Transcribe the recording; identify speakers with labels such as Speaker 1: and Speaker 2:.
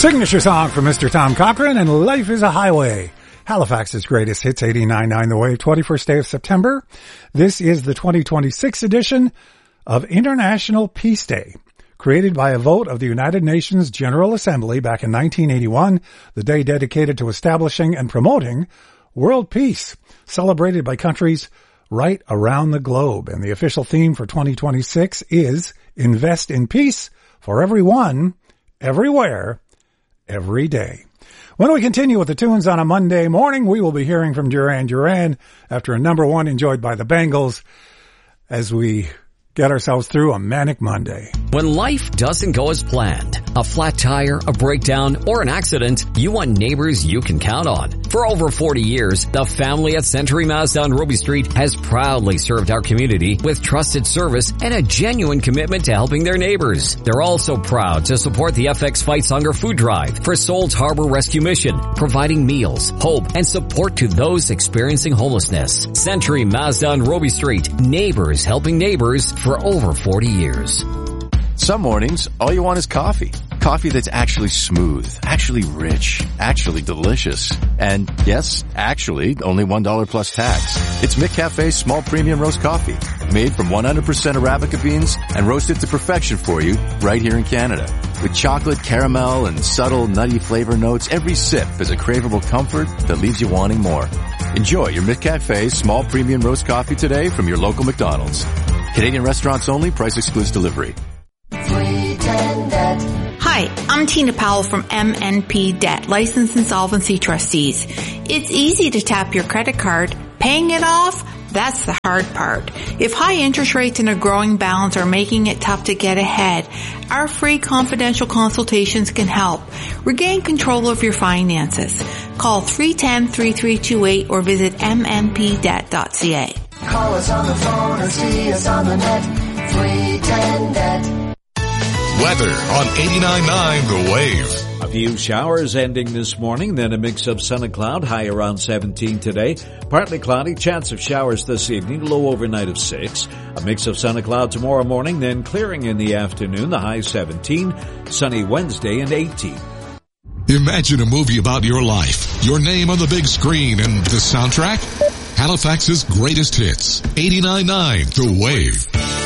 Speaker 1: Signature song from Mr. Tom Cochrane and Life is a Highway. Halifax's greatest hits, 89.9 The Wave, 21st day of September. This is the 2026 edition of International Peace Day. Created by a vote of the United Nations General Assembly back in 1981, the day dedicated to establishing and promoting world peace, celebrated by countries right around the globe. And the official theme for 2026 is Invest in Peace for Everyone, Everywhere, Every Day. When we continue with the tunes on a Monday morning, we will be hearing from Duran Duran after a number one enjoyed by the Bengals as we get ourselves through a manic Monday.
Speaker 2: When life doesn't go as planned, a flat tire, a breakdown, or an accident, you want neighbors you can count on. For over 40 years, the family at Century Mazda on Ruby Street has proudly served our community with trusted service and a genuine commitment to helping their neighbors. They're also proud to support the FX Fights Hunger Food Drive for Souls Harbor Rescue Mission, providing meals, hope, and support to those experiencing homelessness. Century Mazda on Ruby Street, neighbors helping neighbors for over 40 years.
Speaker 3: Some mornings, all you want is coffee. Coffee that's actually smooth, actually rich, actually delicious. And yes, actually, only $1 plus tax. It's McCafe's small premium roast coffee, made from 100% Arabica beans and roasted to perfection for you right here in Canada. With chocolate, caramel, and subtle nutty flavor notes, every sip is a craveable comfort that leaves you wanting more. Enjoy your McCafe's small premium roast coffee today from your local McDonald's. Canadian restaurants only, price excludes delivery.
Speaker 4: Hi, I'm Tina Powell from MNP Debt, Licensed Insolvency Trustees. It's easy to tap your credit card. Paying it off? That's the hard part. If high interest rates and a growing balance are making it tough to get ahead, our free confidential consultations can help. Regain control of your finances. Call 310-3328 or visit mnpdebt.ca.
Speaker 5: Call us on the phone or see us on the net. 310-NET.
Speaker 6: Weather on 89.9 The Wave.
Speaker 7: A few showers ending this morning, then a mix of sun and cloud, high around 17 today. Partly cloudy, chance of showers this evening, low overnight of 6. A mix of sun and cloud tomorrow morning, then clearing in the afternoon, the high 17. Sunny Wednesday and 18.
Speaker 6: Imagine a movie about your life, your name on the big screen, and the soundtrack? Halifax's greatest hits, 89.9 The Wave.